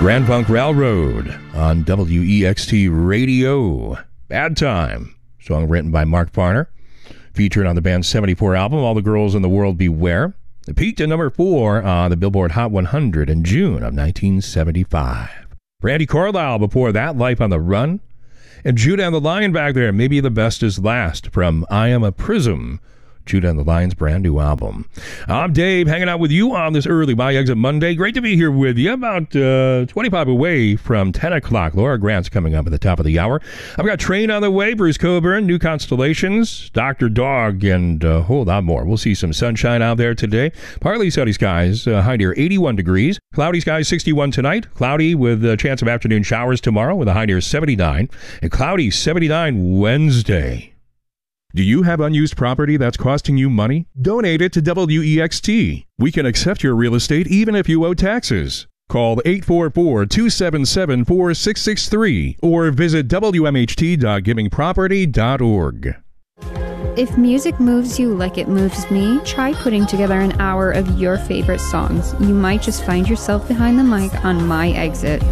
Grand Funk Railroad on WEXT Radio. Bad Time, song written by Mark Farner, featured on the band's 74 album, All the Girls in the World Beware. It peaked at number 4 on the Billboard Hot 100 in June of 1975. Randy Carlisle before that, Life on the Run. And Judah and the Lion back there, Maybe the Best is Last, from I Am a Prism, Judah and the Lion's brand new album. I'm Dave, hanging out with you on this early My Exit Monday. Great to be here with you, about 25 away from 10 o'clock. Laura Grant's coming up at the top of the hour. I've got Train on the way, Bruce Coburn, New Constellations, Dr. Dog, and a whole lot more. We'll see some sunshine out there today. Partly sunny skies, high near 81 degrees. Cloudy skies, 61 tonight. Cloudy with a chance of afternoon showers tomorrow with a high near 79. And cloudy, 79 Wednesday. Do you have unused property that's costing you money? Donate it to WEXT. We can accept your real estate even if you owe taxes. Call 844-277-4663 or visit wmht.givingproperty.org. If music moves you like it moves me, try putting together an hour of your favorite songs. You might just find yourself behind the mic on My Exit.